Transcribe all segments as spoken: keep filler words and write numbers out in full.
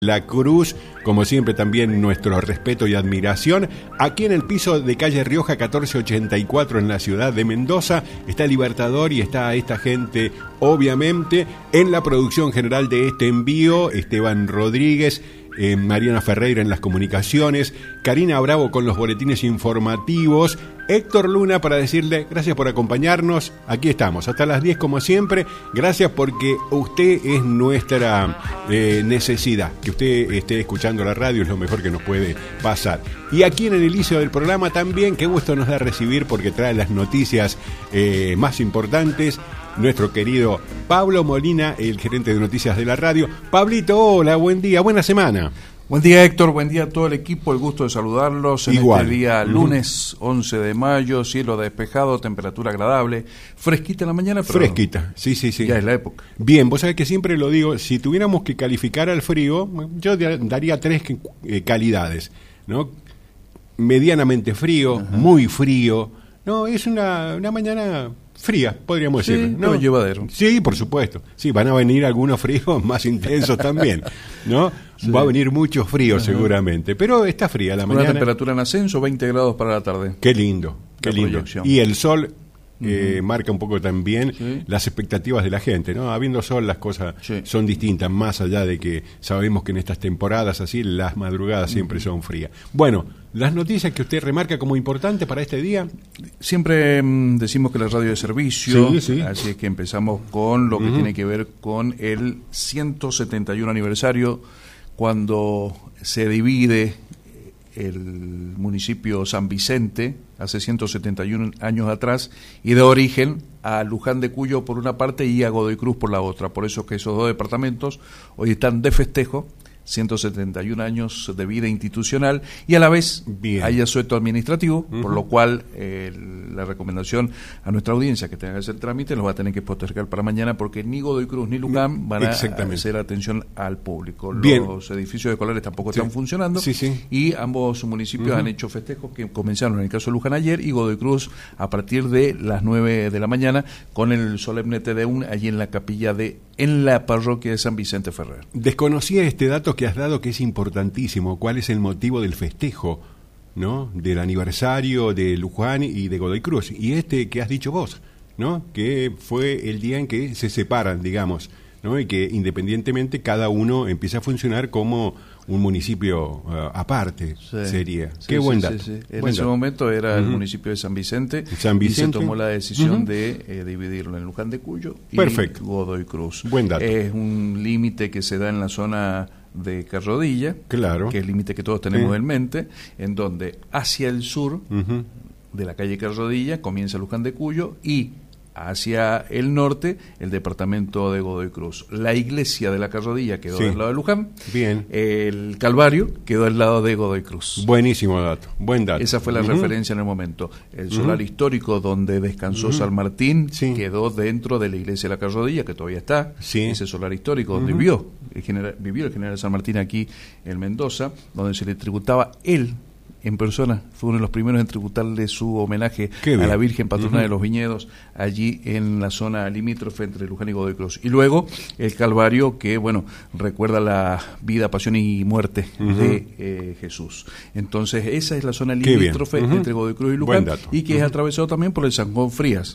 La Cruz, como siempre también nuestro respeto y admiración. Aquí en el piso de calle Rioja catorce ochenta y cuatro en la ciudad de Mendoza está Libertador y está esta gente, obviamente, en la producción general de este envío, Esteban Rodríguez, eh, Mariana Ferreira en las comunicaciones, Karina Bravo con los boletines informativos, Héctor Luna para decirle gracias por acompañarnos. Aquí estamos, hasta las diez como siempre. Gracias porque usted es nuestra eh, necesidad. Que usted esté escuchando la radio es lo mejor que nos puede pasar. Y aquí en el inicio del programa también, qué gusto nos da recibir porque trae las noticias eh, más importantes. Nuestro querido Pablo Molina, el gerente de noticias de la radio. Pablito, hola, buen día, buena semana. Buen día, Héctor, buen día a todo el equipo, el gusto de saludarlos en Igual. Este día lunes once de mayo, cielo despejado, temperatura agradable, fresquita en la mañana, pero fresquita, sí, sí, sí. Ya es la época. Bien, vos sabés que siempre lo digo, si tuviéramos que calificar al frío, yo daría tres eh, calidades, ¿no? Medianamente frío, ajá, muy frío, no, es una, una mañana fría, podríamos sí, decir, ¿no? Llevadero. Sí, por supuesto. Sí, van a venir algunos fríos más intensos también, ¿no? Sí. Va a venir mucho frío, ajá, seguramente, pero está fría la mañana. Una temperatura en ascenso, veinte grados para la tarde. Qué lindo, qué la lindo. Proyección. Y el sol eh, uh-huh. marca un poco también sí. las expectativas de la gente, ¿no? Habiendo sol las cosas sí. son distintas, más allá de que sabemos que en estas temporadas así las madrugadas uh-huh. siempre son frías. Bueno, las noticias que usted remarca como importantes para este día. Siempre mmm, decimos que la radio de servicio, sí, sí. así es que empezamos con lo que uh-huh. tiene que ver con el ciento setenta y uno aniversario, cuando se divide el municipio San Vicente, hace ciento setenta y uno años atrás, y da origen a Luján de Cuyo por una parte y a Godoy Cruz por la otra. Por eso que esos dos departamentos hoy están de festejo, ciento setenta y uno años de vida institucional, y a la vez bien. hay asueto administrativo, uh-huh. por lo cual eh, la recomendación a nuestra audiencia que tenga que hacer el trámite los va a tener que postergar para mañana, porque ni Godoy Cruz ni Luján van a hacer atención al público. Bien. Los edificios escolares tampoco sí. están funcionando, sí, sí. y ambos municipios uh-huh. han hecho festejos que comenzaron en el caso de Luján ayer, y Godoy Cruz a partir de las nueve de la mañana con el solemne Te Deum allí en la capilla de en la parroquia de San Vicente Ferrer. Desconocía este dato que has dado, que es importantísimo. ¿Cuál es el motivo del festejo, ¿no? Del aniversario de Luján y de Godoy Cruz? Y este que has dicho vos, ¿no? Que fue el día en que se separan, digamos, ¿no? Y que independientemente cada uno empieza a funcionar como un municipio uh, aparte, sí, sería. Sí, Qué sí, buen dato. Sí, sí. En buen ese dato. momento era uh-huh. el municipio de San Vicente, San Vicente, y se tomó la decisión uh-huh. de eh, dividirlo en Luján de Cuyo y Perfecto. Godoy Cruz. Buen dato. Es un límite que se da en la zona de Carrodilla, claro. que es el límite que todos tenemos sí. en mente, en donde hacia el sur uh-huh. de la calle Carrodilla comienza Luján de Cuyo y hacia el norte el departamento de Godoy Cruz. La iglesia de la Carrodilla quedó sí. del lado de Luján. Bien. El Calvario quedó del lado de Godoy Cruz. Buenísimo dato, buen dato. Esa fue la uh-huh. referencia en el momento. El solar uh-huh. histórico donde descansó uh-huh. San Martín sí. quedó dentro de la iglesia de la Carrodilla, que todavía está. Sí. Ese solar histórico donde uh-huh. vivió, el general, vivió el general San Martín aquí en Mendoza, donde se le tributaba él en persona, fue uno de los primeros en tributarle su homenaje a la Virgen Patrona uh-huh. de los Viñedos, allí en la zona limítrofe entre Luján y Godoy Cruz. Y luego el Calvario, que bueno, recuerda la vida, pasión y muerte uh-huh. de eh, Jesús. Entonces esa es la zona limítrofe uh-huh. entre Godoy Cruz y Luján, y que uh-huh. es atravesado también por el San Juan Frías,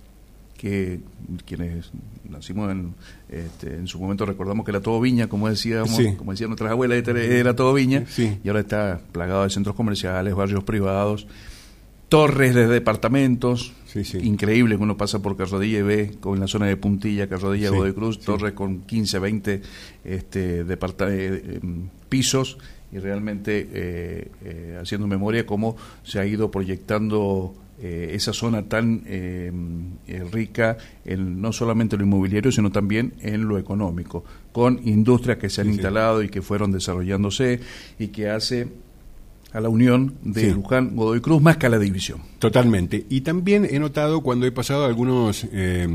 que quienes nacimos en, este, en su momento recordamos que era todo viña, como decíamos, sí. como decían nuestras abuelas, era todo viña, sí. y ahora está plagado de centros comerciales, barrios privados, torres de departamentos, sí, sí. increíble que uno pasa por Carrodilla y ve con la zona de Puntilla, Carrodilla, sí, Godoy Cruz, sí. torres con quince, veinte este, departa- eh, pisos, y realmente eh, eh, haciendo memoria cómo se ha ido proyectando Eh, esa zona tan eh, eh, rica en no solamente lo inmobiliario, sino también en lo económico, con industrias que se han sí, instalado sí. y que fueron desarrollándose, y que hace a la unión de sí. Luján, Godoy Cruz, más que a la división. Totalmente. Y también he notado cuando he pasado algunos eh,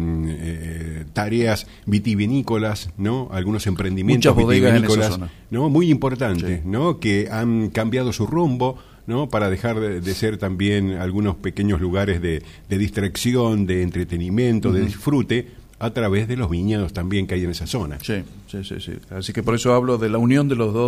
eh, tareas vitivinícolas, ¿no? Algunos emprendimientos Muchas bodegas vitivinícolas, en esa zona. ¿no? Muy importantes, sí. ¿no? Que han cambiado su rumbo, ¿no? Para dejar de, de ser también algunos pequeños lugares de, de distracción, de entretenimiento, uh-huh. de disfrute, a través de los viñedos también que hay en esa zona. Sí, sí, sí, sí. Así que por eso hablo de la unión de los dos